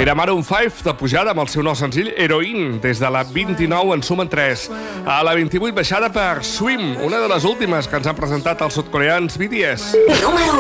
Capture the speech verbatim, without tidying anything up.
Era Maroon cinc de pujada amb el seu nou senzill Heroin. Des de la vint-i-nou en sumen tres. A la vint-i-vuit baixada per Swim, una de les últimes que ens han presentat els sudcoreans B T S. Número